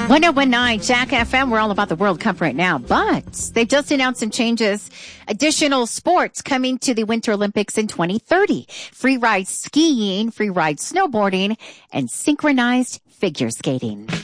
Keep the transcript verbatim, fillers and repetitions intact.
one oh one point nine Jack F M. We're all about the World Cup right now, but they've just announced some changes. Additional sports coming to the Winter Olympics in twenty thirty. Free ride skiing, free ride snowboarding, and synchronized figure skating.